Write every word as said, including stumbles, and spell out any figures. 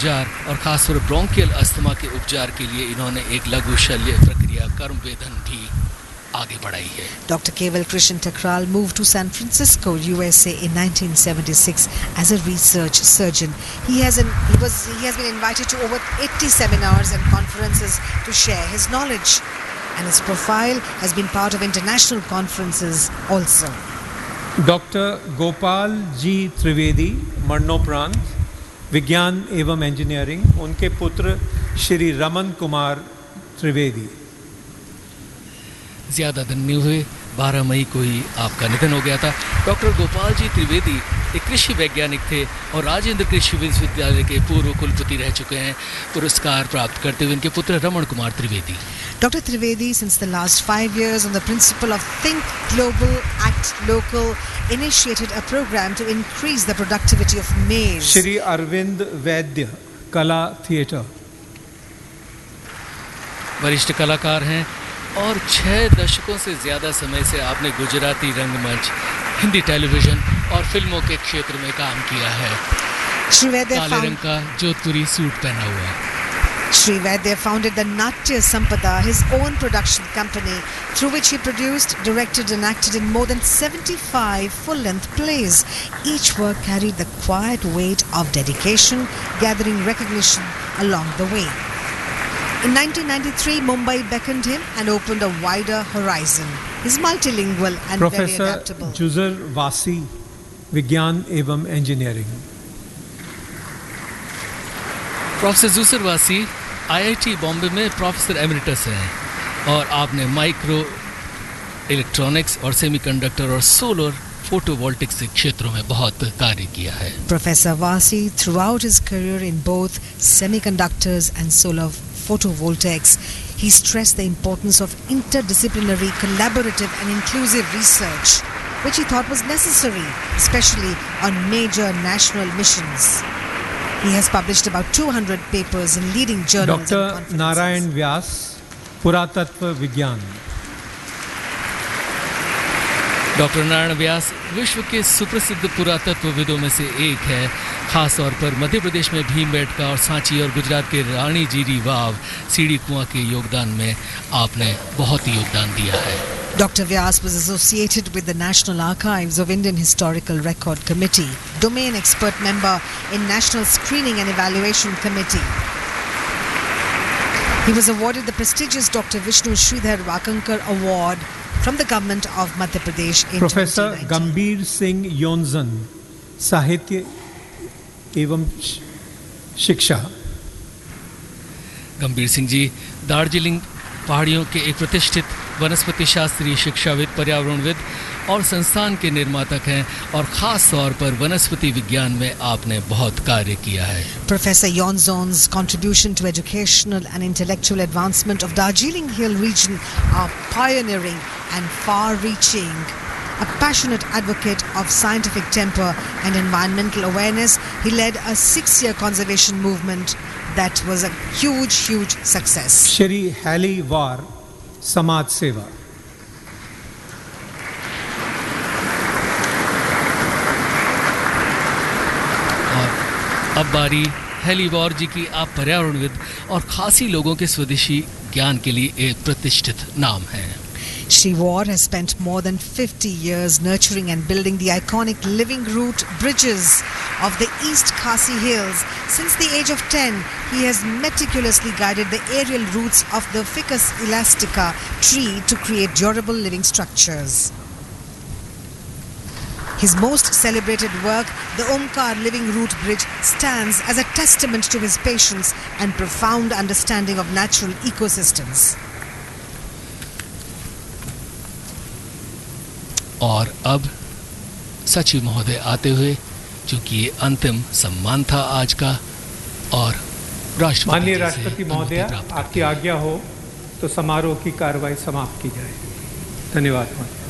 उपचार और खासतौर पर ब्रोंकियल अस्थमा के उपचार के लिए इन्होंने एक लघु शल्य प्रक्रिया कर्मवेदन भी आगे बढ़ाई है। Doctor Keval Krishan Thakral moved to San Francisco, U S A in nineteen seventy-six as a research surgeon. He has an, he was he has been invited to over eighty seminars and conferences to share his knowledge, and his profile has been part of international conferences also. Doctor Gopal G Trivedi, मरणोपरांत विज्ञान एवं engineering, उनके पुत्र श्री रमन कुमार त्रिवेदी। ज़्यादा दिन नहीं हुए, बारह मई को ही आपका निधन हो गया था। डॉक्टर गोपाल जी त्रिवेदी एक कृषि वैज्ञानिक थे और राजेंद्र कृषि विश्वविद्यालय के पूर्व कुलपति रह चुके हैं। पुरस्कार प्राप्त करते हुए इनके पुत्र Raman Kumar Trivedi. Doctor Trivedi, since the last five years, on the principle of Think Global, Act Local, initiated a program to increase the productivity of maize. Shri Arvind वैद्य, कला थिएटर। वरिष्ठ कलाकार हैं और छह दशकों से ज़्यादा समय से आपने गुजराती रंगमंच, हिंदी टेलीविज़न और फिल्मों के क्षेत्र में काम किया है। काले रंग का जोधपुरी सूट पहना हुआ है। Sri Vaidya founded the Natya Sampada, his own production company, through which he produced, directed and acted in more than seventy-five full-length plays. Each work carried the quiet weight of dedication, gathering recognition along the way. In nineteen ninety-three, Mumbai beckoned him and opened a wider horizon. He's multilingual and Professor very adaptable. Juzar Vasi, विज्ञान एवं engineering. Professor juicer वासी आई I T Bombay में professor emeritus हैं और आपने micro electronics और semiconductor और solar photovoltaics के क्षेत्रों में बहुत कार्य किया है। Professor Vasi, throughout his career in both semiconductors and solar photovoltaics, he stressed the importance of interdisciplinary, collaborative and inclusive research, which he thought was necessary, especially on major national missions. He has published about two hundred papers in leading journals Doctor and conferences. Narayan Vyas, पुरातत्व विज्ञान। Doctor Narayan Vyas विश्व के सुप्रसिद्ध पुरातत्वविदों में से एक है। खास तौर पर मध्य प्रदेश में भीमबेटका और सांची और गुजरात के रानी जीरी वाव, सीढ़ी कुआं के योगदान में आपने बहुत ही योगदान दिया है। Doctor Vyas was associated with the National Archives of Indian Historical Record Committee, domain expert member in National Screening and Evaluation Committee. He was awarded the prestigious Doctor Vishnu Sridhar Vakankar Award from the government of Madhya Pradesh in Professor twenty nineteen. गंभीर सिंह योंजन, साहित्य एवं शिक्षा। गंभीर सिंह जी दार्जिलिंग पहाड़ियों के एक प्रतिष्ठित वनस्पति शास्त्रीय शिक्षाविद, पर्यावरणविद और संस्थान के निर्मातक हैं और खास तौर पर वनस्पति विज्ञान में आपने बहुत कार्य किया है। Professor Yonzon's contribution to educational and intellectual advancement of Darjeeling Hill region are pioneering and far-reaching. A passionate advocate of scientific temper and environmental awareness, he led a six-year conservation movement that was a huge, huge success. Shri heli वार, समाज सेवा। और अब बारी heli वार जी की। आप पर्यावरणविद और खासी लोगों के स्वदेशी ज्ञान के लिए एक प्रतिष्ठित नाम है। Shri War has spent more than fifty years nurturing and building the iconic living root bridges of the East Khasi Hills. Since the age of ten, he has meticulously guided the aerial roots of the Ficus elastica tree to create durable living structures. His most celebrated work, the Omkar Living Root Bridge, stands as a testament to his patience and profound understanding of natural ecosystems. और अब सचिव महोदय आते हुए, चूंकि ये अंतिम सम्मान था आज का, और राष्ट्रपति माननीय राष्ट्रपति महोदय, आपकी आज्ञा हो तो समारोह की कार्रवाई समाप्त की जाए। धन्यवाद।